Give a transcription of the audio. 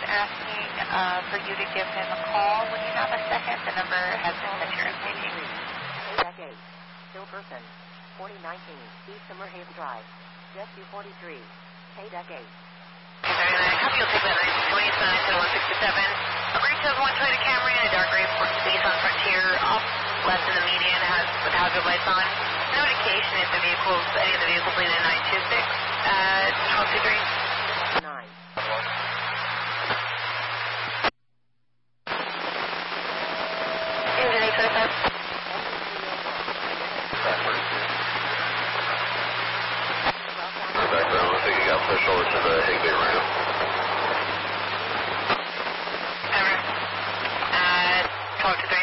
asking for you to give him a call when you have a second. The number has been sent to your meeting. Decade, Still Person, 4019 East Summerhaven Drive, Jet 243, Hey Decade. Copy, you'll take that 920 to 167. A breach of one Toyota Camry and a dark gray Nissan Frontier off left in the median with hazard lights on. No indication if any of the vehicles leaving at 926 1223. 9. Engine 825. Background, I think you got pushed over to the Higbee ramp. Over. 1223.